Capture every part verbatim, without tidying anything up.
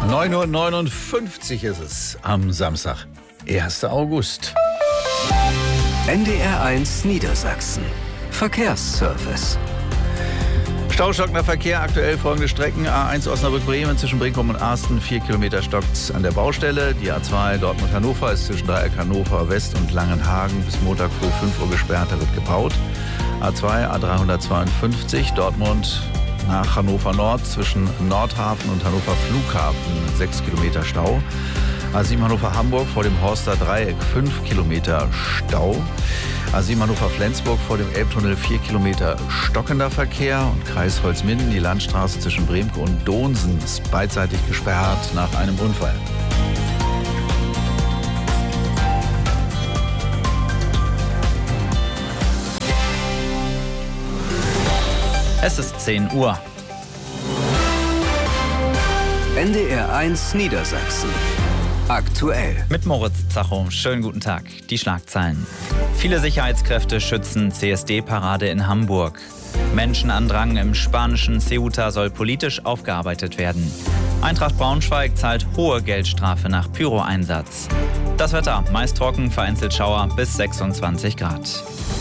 neun Uhr neunundfünfzig ist es am Samstag, ersten August. N D R eins Niedersachsen. Verkehrsservice. Staustockender Verkehr, aktuell folgende Strecken. A eins Osnabrück-Bremen zwischen Brinkum und Arsten, vier Kilometer stockt an der Baustelle. Die A zwei Dortmund-Hannover ist zwischen Dreieck Hannover West und Langenhagen bis Montag früh fünf Uhr gesperrt, da wird gebaut. A zwei A dreihundertzweiundfünfzig Dortmund nach Hannover Nord zwischen Nordhafen und Hannover Flughafen, sechs Kilometer Stau. A sieben Hannover-Hamburg vor dem Horster Dreieck, fünf Kilometer Stau. A sieben Hannover-Flensburg vor dem Elbtunnel, vier Kilometer stockender Verkehr. Und Kreis Holzminden, die Landstraße zwischen Bremke und Donsen ist beidseitig gesperrt nach einem Unfall. Es ist zehn Uhr. N D R eins Niedersachsen. Aktuell. Mit Moritz Zacho. Schönen guten Tag. Die Schlagzeilen. Viele Sicherheitskräfte schützen C S D-Parade in Hamburg. Menschenandrang im spanischen Ceuta soll politisch aufgearbeitet werden. Eintracht Braunschweig zahlt hohe Geldstrafe nach Pyro-Einsatz. Das Wetter, meist trocken, vereinzelt Schauer bis sechsundzwanzig Grad.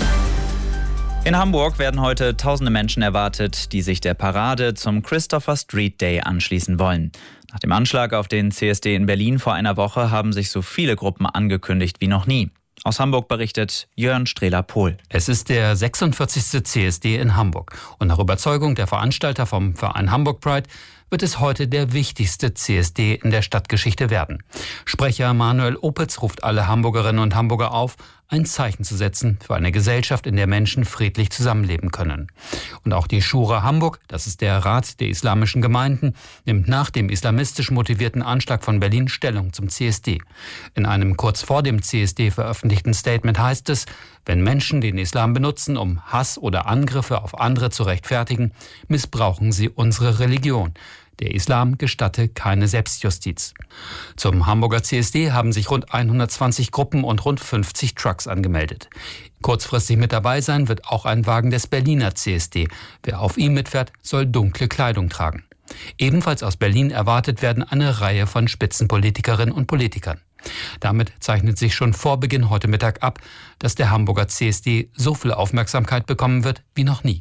In Hamburg werden heute tausende Menschen erwartet, die sich der Parade zum Christopher Street Day anschließen wollen. Nach dem Anschlag auf den C S D in Berlin vor einer Woche haben sich so viele Gruppen angekündigt wie noch nie. Aus Hamburg berichtet Jörn Strehler-Pohl. Es ist der sechsundvierzigste C S D in Hamburg. Und nach Überzeugung der Veranstalter vom Verein Hamburg Pride wird es heute der wichtigste C S D in der Stadtgeschichte werden. Sprecher Manuel Opitz ruft alle Hamburgerinnen und Hamburger auf, ein Zeichen zu setzen für eine Gesellschaft, in der Menschen friedlich zusammenleben können. Und auch die Schura Hamburg, das ist der Rat der islamischen Gemeinden, nimmt nach dem islamistisch motivierten Anschlag von Berlin Stellung zum C S D. In einem kurz vor dem C S D veröffentlichten Statement heißt es, wenn Menschen den Islam benutzen, um Hass oder Angriffe auf andere zu rechtfertigen, missbrauchen sie unsere Religion. Der Islam gestatte keine Selbstjustiz. Zum Hamburger C S D haben sich rund hundertzwanzig Gruppen und rund fünfzig Trucks angemeldet. Kurzfristig mit dabei sein wird auch ein Wagen des Berliner C S D. Wer auf ihm mitfährt, soll dunkle Kleidung tragen. Ebenfalls aus Berlin erwartet werden eine Reihe von Spitzenpolitikerinnen und Politikern. Damit zeichnet sich schon vor Beginn heute Mittag ab, dass der Hamburger C S D so viel Aufmerksamkeit bekommen wird wie noch nie.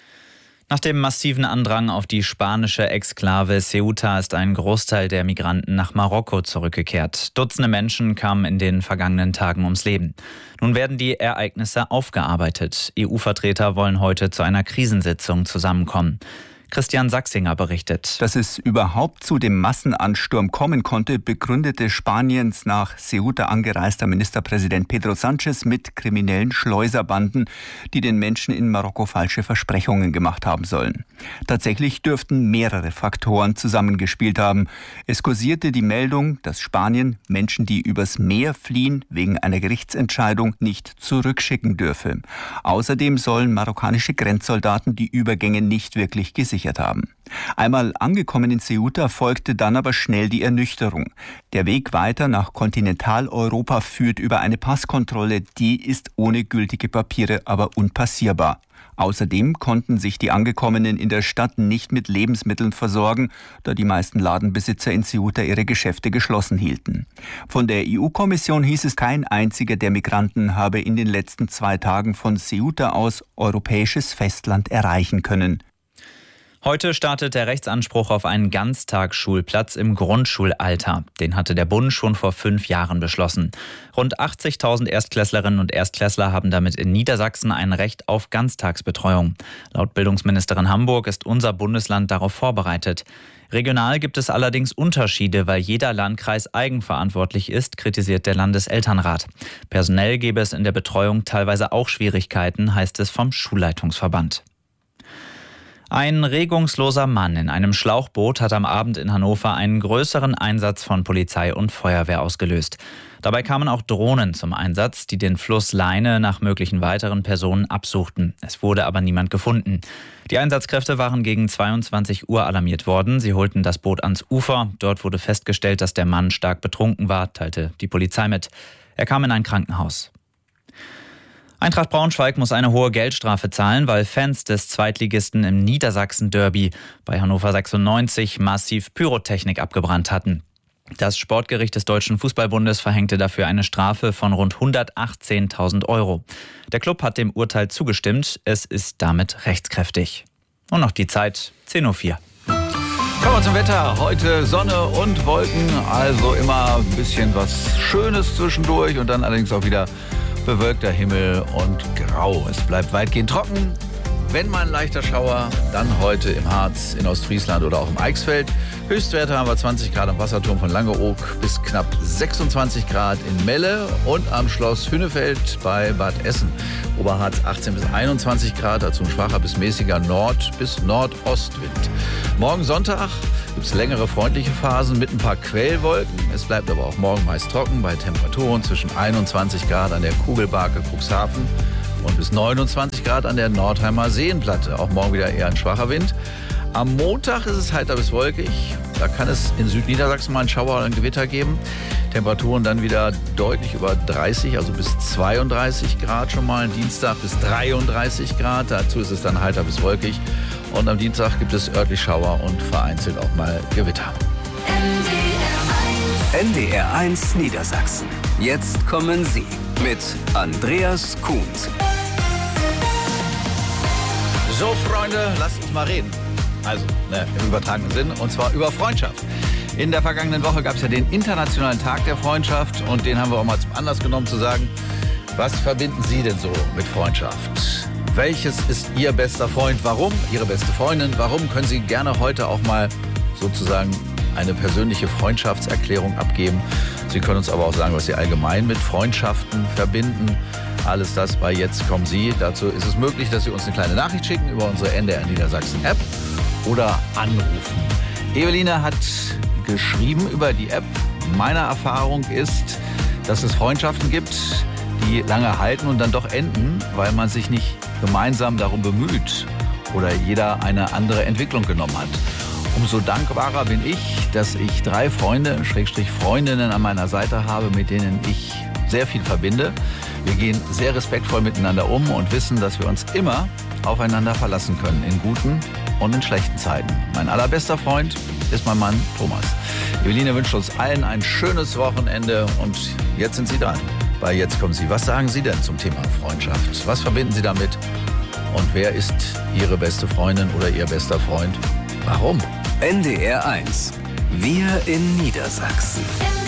Nach dem massiven Andrang auf die spanische Exklave Ceuta ist ein Großteil der Migranten nach Marokko zurückgekehrt. Dutzende Menschen kamen in den vergangenen Tagen ums Leben. Nun werden die Ereignisse aufgearbeitet. E U-Vertreter wollen heute zu einer Krisensitzung zusammenkommen. Christian Sachsinger berichtet. Dass es überhaupt zu dem Massenansturm kommen konnte, begründete Spaniens nach Ceuta angereister Ministerpräsident Pedro Sánchez mit kriminellen Schleuserbanden, die den Menschen in Marokko falsche Versprechungen gemacht haben sollen. Tatsächlich dürften mehrere Faktoren zusammengespielt haben. Es kursierte die Meldung, dass Spanien Menschen, die übers Meer fliehen, wegen einer Gerichtsentscheidung nicht zurückschicken dürfe. Außerdem sollen marokkanische Grenzsoldaten die Übergänge nicht wirklich gesichert haben. Einmal angekommen in Ceuta folgte dann aber schnell die Ernüchterung. Der Weg weiter nach Kontinentaleuropa führt über eine Passkontrolle, die ist ohne gültige Papiere aber unpassierbar. Außerdem konnten sich die Angekommenen in der Stadt nicht mit Lebensmitteln versorgen, da die meisten Ladenbesitzer in Ceuta ihre Geschäfte geschlossen hielten. Von der E U-Kommission hieß es, kein einziger der Migranten habe in den letzten zwei Tagen von Ceuta aus europäisches Festland erreichen können. Heute startet der Rechtsanspruch auf einen Ganztagsschulplatz im Grundschulalter. Den hatte der Bund schon vor fünf Jahren beschlossen. Rund achtzigtausend Erstklässlerinnen und Erstklässler haben damit in Niedersachsen ein Recht auf Ganztagsbetreuung. Laut Bildungsministerin Hamburg ist unser Bundesland darauf vorbereitet. Regional gibt es allerdings Unterschiede, weil jeder Landkreis eigenverantwortlich ist, kritisiert der Landeselternrat. Personell gäbe es in der Betreuung teilweise auch Schwierigkeiten, heißt es vom Schulleitungsverband. Ein regungsloser Mann in einem Schlauchboot hat am Abend in Hannover einen größeren Einsatz von Polizei und Feuerwehr ausgelöst. Dabei kamen auch Drohnen zum Einsatz, die den Fluss Leine nach möglichen weiteren Personen absuchten. Es wurde aber niemand gefunden. Die Einsatzkräfte waren gegen zweiundzwanzig Uhr alarmiert worden. Sie holten das Boot ans Ufer. Dort wurde festgestellt, dass der Mann stark betrunken war, teilte die Polizei mit. Er kam in ein Krankenhaus. Eintracht Braunschweig muss eine hohe Geldstrafe zahlen, weil Fans des Zweitligisten im Niedersachsen-Derby bei Hannover sechsundneunzig massiv Pyrotechnik abgebrannt hatten. Das Sportgericht des Deutschen Fußballbundes verhängte dafür eine Strafe von rund hundertachtzehntausend Euro. Der Klub hat dem Urteil zugestimmt. Es ist damit rechtskräftig. Und noch die Zeit, zehn Uhr vier. Kommen wir zum Wetter. Heute Sonne und Wolken, also immer ein bisschen was Schönes zwischendurch und dann allerdings auch wieder bewölkter Himmel und grau. Es bleibt weitgehend trocken. Wenn mal ein leichter Schauer, dann heute im Harz, in Ostfriesland oder auch im Eichsfeld. Höchstwerte haben wir zwanzig Grad am Wasserturm von Langeoog bis knapp sechsundzwanzig Grad in Melle und am Schloss Hünnefeld bei Bad Essen. Oberharz achtzehn bis einundzwanzig Grad, dazu ein schwacher bis mäßiger Nord- bis Nordostwind. Morgen Sonntag gibt es längere freundliche Phasen mit ein paar Quellwolken. Es bleibt aber auch morgen meist trocken bei Temperaturen zwischen einundzwanzig Grad an der Kugelbarke Cuxhaven und bis neunundzwanzig Grad an der Nordheimer Seenplatte. Auch morgen wieder eher ein schwacher Wind. Am Montag ist es heiter bis wolkig. Da kann es in Südniedersachsen mal einen Schauer oder ein Gewitter geben. Temperaturen dann wieder deutlich über dreißig, also bis zweiunddreißig Grad schon mal. Dienstag bis dreiunddreißig Grad. Dazu ist es dann heiter bis wolkig. Und am Dienstag gibt es örtlich Schauer und vereinzelt auch mal Gewitter. N D R eins Niedersachsen. Jetzt kommen Sie mit Andreas Kuhns. So, Freunde, lasst uns mal reden. Also, ne, im übertragenen Sinn, und zwar über Freundschaft. In der vergangenen Woche gab es ja den Internationalen Tag der Freundschaft und den haben wir auch mal zum Anlass genommen zu sagen, was verbinden Sie denn so mit Freundschaft? Welches ist Ihr bester Freund? Warum? Ihre beste Freundin? Warum? Können Sie gerne heute auch mal sozusagen eine persönliche Freundschaftserklärung abgeben. Sie können uns aber auch sagen, was Sie allgemein mit Freundschaften verbinden. Alles das bei Jetzt kommen Sie. Dazu ist es möglich, dass Sie uns eine kleine Nachricht schicken über unsere N D R Niedersachsen App oder anrufen. Eveline hat geschrieben über die App. Meine Erfahrung ist, dass es Freundschaften gibt, die lange halten und dann doch enden, weil man sich nicht gemeinsam darum bemüht oder jeder eine andere Entwicklung genommen hat. Umso dankbarer bin ich, dass ich drei Freunde, Schrägstrich Freundinnen an meiner Seite habe, mit denen ich sehr viel verbinde. Wir gehen sehr respektvoll miteinander um und wissen, dass wir uns immer aufeinander verlassen können, in guten und in schlechten Zeiten. Mein allerbester Freund ist mein Mann Thomas. Eveline wünscht uns allen ein schönes Wochenende und jetzt sind Sie dran. Bei Jetzt kommen Sie. Was sagen Sie denn zum Thema Freundschaft? Was verbinden Sie damit? Und wer ist Ihre beste Freundin oder Ihr bester Freund? Warum? N D R eins. Wir in Niedersachsen.